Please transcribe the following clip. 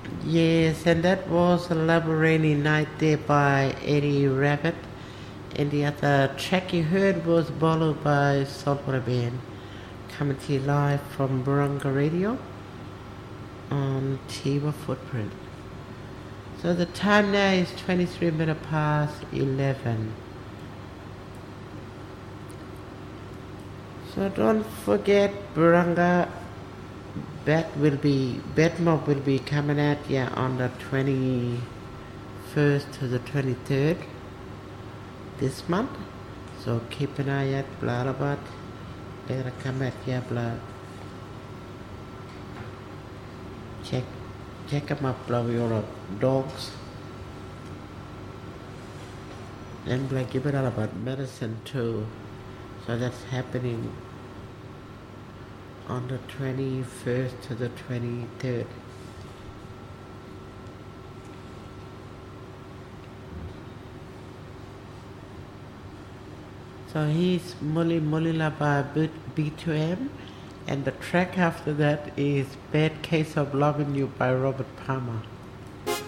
Yes, and that was a lovely rainy night there by Eddie Rabbit. And the other track you heard was Bolo by Saltwater Band, coming to you live from Barunga Radio on Tiva Footprint. So the time now is 23 minutes past 11. So don't forget Barunga Batmob will be coming at you on the 21st to the 23rd this month. So keep an eye out, blah blah blah. They're gonna come at you, blah. Check them up, blah, your dogs. And blah, give it all about medicine too. So that's happening on the 21st to the 23rd. So he's Mully Mullila by B2M, and the track after that is Bad Case of Loving You by Robert Palmer.